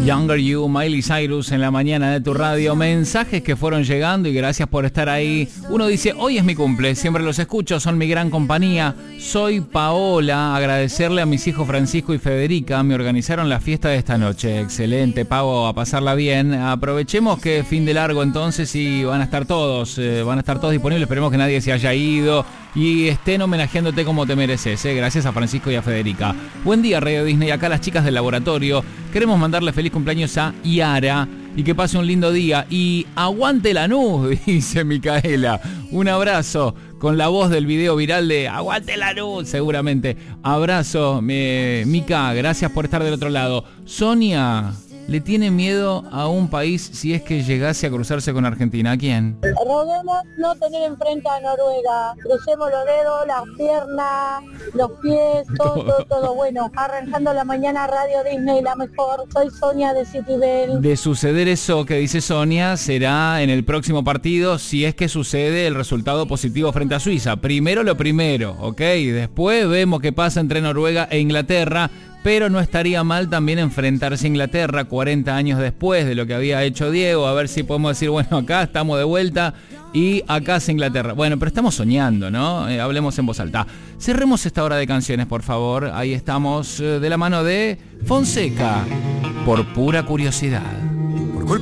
Younger You, Miley Cyrus en la mañana de tu radio. Mensajes que fueron llegando y gracias por estar ahí. Uno dice, hoy es mi cumple, siempre los escucho, son mi gran compañía. Soy Paola, agradecerle a mis hijos Francisco y Federica, me organizaron la fiesta de esta noche. Excelente, Pavo, a pasarla bien. Aprovechemos que fin de largo entonces y van a estar todos disponibles. Esperemos que nadie se haya ido y estén homenajeándote como te mereces. Gracias a Francisco y a Federica. Buen día, Radio Disney. Acá las chicas del laboratorio. Queremos mandarle feliz cumpleaños a Yara y que pase un lindo día. Y aguante Lanús, dice Micaela. Un abrazo con la voz del video viral de Aguante Lanús, seguramente. Abrazo, Mica, gracias por estar del otro lado. Sonia, ¿le tiene miedo a un país si es que llegase a cruzarse con Argentina? ¿A quién? Roguemos no tener enfrente a Noruega. Crucemos los dedos, las piernas, los pies, todo. Bueno, arrancando la mañana, Radio Disney, la mejor. Soy Sonia de Citibel. De suceder eso que dice Sonia, será en el próximo partido si es que sucede el resultado positivo frente a Suiza. Primero lo primero, ¿ok? Después vemos qué pasa entre Noruega e Inglaterra. Pero no estaría mal también enfrentarse a Inglaterra 40 años después de lo que había hecho Diego, a ver si podemos decir, bueno, acá estamos de vuelta y acá es Inglaterra. Bueno, pero estamos soñando, ¿no? Hablemos en voz alta. Cerremos esta hora de canciones, por favor. Ahí estamos de la mano de Fonseca, por pura curiosidad.